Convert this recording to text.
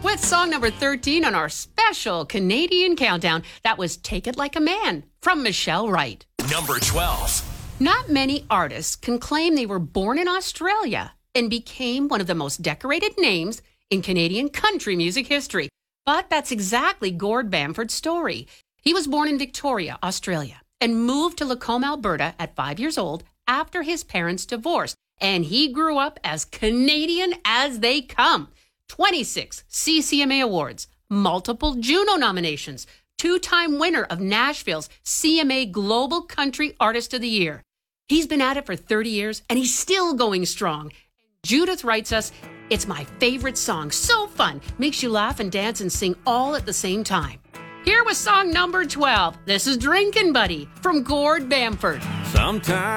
With song number 13 on our special Canadian countdown, that was Take It Like a Man from Michelle Wright. Number 12. Not many artists can claim they were born in Australia and became one of the most decorated names in Canadian country music history. But that's exactly Gord Bamford's story. He was born in Victoria, Australia, and moved to Lacombe, Alberta at 5 years old after his parents' divorce. And he grew up as Canadian as they come. 26 CCMA awards, multiple Juno nominations, two-time winner of Nashville's CMA Global Country Artist of the Year. He's been at it for 30 years, and he's still going strong. Judith writes us, "It's my favorite song. So fun. Makes you laugh and dance and sing all at the same time." Here was song number 12. This is Drinkin' Buddy from Gord Bamford. Sometimes